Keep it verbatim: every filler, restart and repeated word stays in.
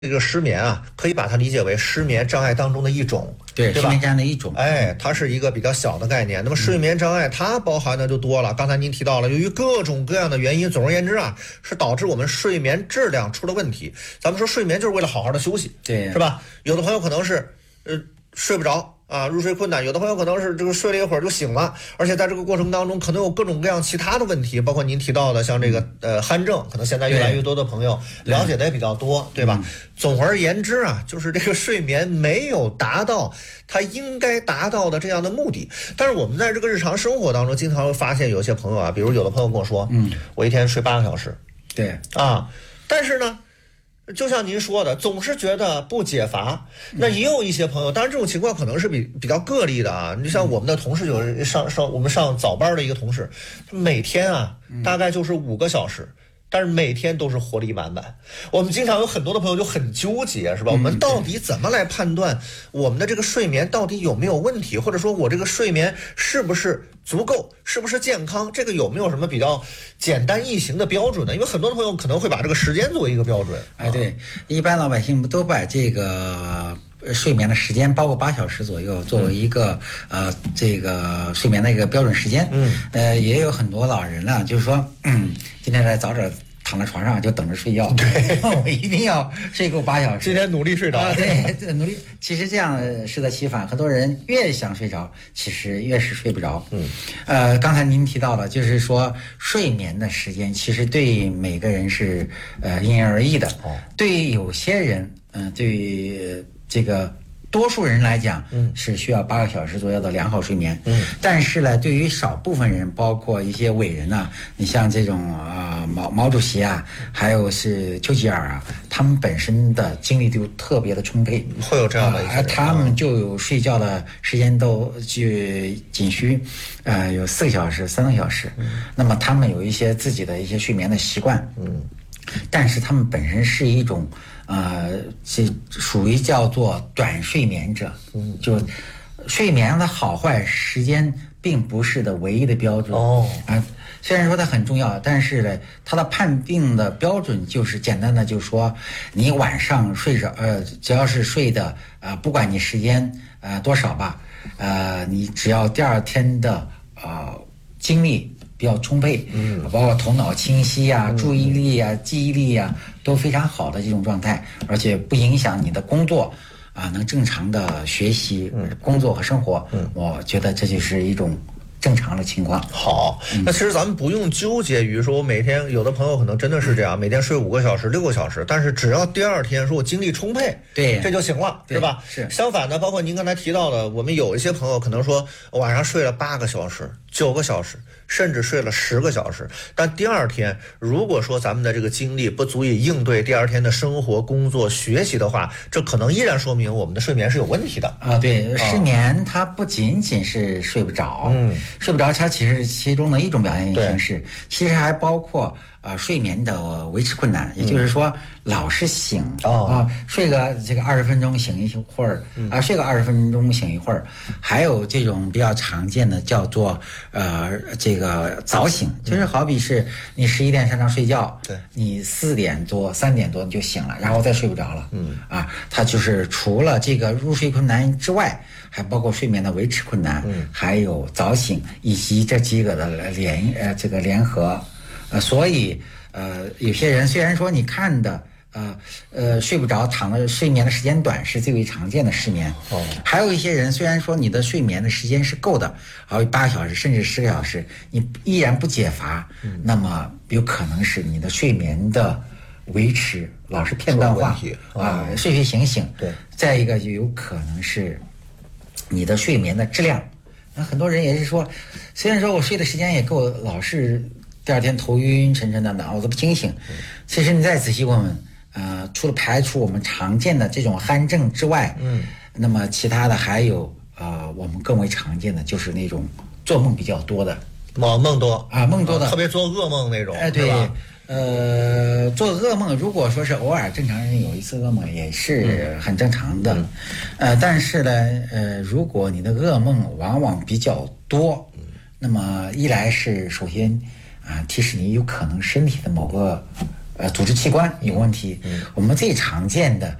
这个失眠啊，可以把它理解为失眠障碍当中的一种， 对， 对吧？ 失眠障碍的一种。 哎，它是一个比较小的概念。那么睡眠障碍它包含的就多了。刚才您提到了，由于各种各样的原因，总而言之啊，是导致我们睡眠质量出了问题。咱们说睡眠就是为了好好的休息， 对， 是吧？有的朋友可能是呃睡不着。啊，入睡困难，有的朋友可能是这个睡了一会儿就醒了，而且在这个过程当中可能有各种各样其他的问题，包括您提到的像这个呃鼾症，可能现在越来越多的朋友了解的也比较多，对吧？总而言之啊，就是这个睡眠没有达到它应该达到的这样的目的。但是我们在这个日常生活当中，经常会发现有些朋友啊，比如有的朋友跟我说，嗯，我一天睡八个小时， 对啊，但是呢。就像您说的，总是觉得不解乏。那也有一些朋友，当然这种情况可能是比比较个例的啊。你像我们的同事，有上上我们上早班的一个同事，每天啊大概就是五个小时。但是每天都是活力满满。我们经常有很多的朋友就很纠结，是吧？我们到底怎么来判断我们的这个睡眠到底有没有问题，或者说我这个睡眠是不是足够，是不是健康？这个有没有什么比较简单易行的标准呢？因为很多的朋友可能会把这个时间作为一个标准。 哎，对，一般老百姓都把这个睡眠的时间，包括八小时左右，作为一个、嗯、呃这个睡眠的一个标准时间。嗯，呃，也有很多老人呢，就是说，嗯，今天来早点躺在床上就等着睡觉，对，我一定要睡够八小时， 今天努力睡着。 啊，对，努力。其实这样适得其反，很多人越想睡着，其实越是睡不着。嗯，呃，刚才您提到了，就是说睡眠的时间，其实对每个人是呃因人而异的。哦，对有些人，嗯、呃，对这个。多数人来讲，嗯，是需要八个小时左右的良好睡眠，嗯，但是呢，对于少部分人，包括一些伟人呐、啊，你像这种啊、呃、毛毛主席啊，还有是丘吉尔啊，他们本身的精力就特别的充沛， 会有这样的一些、 呃，他们就有睡觉的时间都就仅需，呃，有四个小时、三个小时，嗯，那么他们有一些自己的一些睡眠的习惯，嗯，但是他们本身是一种。呃，这属于叫做短睡眠者，嗯，就睡眠的好坏时间并不是的唯一的标准哦啊。虽然说它很重要，但是呢，它的判定的标准就是简单的，就是说你晚上睡着，呃，只要是睡的，呃，不管你时间呃多少吧，呃，你只要第二天的呃精力比较充沛，嗯，包括头脑清晰啊、注意力啊、记忆力啊都非常好的这种状态，而且不影响你的工作啊，能正常的学习、工作和生活，嗯，我觉得这就是一种正常的情况。 好，那其实咱们不用纠结于说我每天，有的朋友可能真的是这样，每天睡五个小时、六个小时，但是只要第二天说我精力充沛， 对， 这就行了，是吧？ 是。 相反的，包括您刚才提到的，我们有一些朋友可能说晚上睡了八个小时、九个小时。甚至睡了十个小时，但第二天如果说咱们的这个精力不足以应对第二天的生活、工作、学习的话，这可能依然说明我们的睡眠是有问题的啊。对，失眠它不仅仅是睡不着，嗯，睡不着它其实是其中的一种表现形式，其实还包括呃睡眠的维持困难，也就是说老是醒啊、嗯呃，睡个这个二十分钟醒一会儿啊、呃，睡个二十分钟醒一会儿，还有这种比较常见的叫做呃这个。个早醒，就是好比是你十一点上床睡觉，对，你四点多、三点多你就醒了，然后再睡不着了，嗯啊，它就是除了这个入睡困难之外，还包括睡眠的维持困难，嗯，还有早醒以及这几个的联呃这个联合，呃，所以呃有些人虽然说你看的。呃呃，睡不着，躺的睡眠的时间短是最为常见的失眠。哦，还有一些人，虽然说你的睡眠的时间是够的，好比八个小时甚至十个小时，你依然不解乏，嗯，那么有可能是你的睡眠的维持老是片段化啊、呃，睡睡醒醒。对，再一个就有可能是你的睡眠的质量。那很多人也是说，虽然说我睡的时间也够，老是第二天头晕沉沉的，脑子不清醒。其实你再仔细问问。呃，除了排除我们常见的这种鼾症之外，嗯，那么其他的还有呃，我们更为常见的就是那种做梦比较多的， 梦梦多啊，梦多的， 特别做噩梦那种， 哎，对，呃，做噩梦，如果说是偶尔正常人有一次噩梦也是很正常的，嗯、呃，但是呢，呃，如果你的噩梦往往比较多，嗯、那么一来是首先啊、呃，提示你有可能身体的某个。 呃组织器官有问题。我们最常见的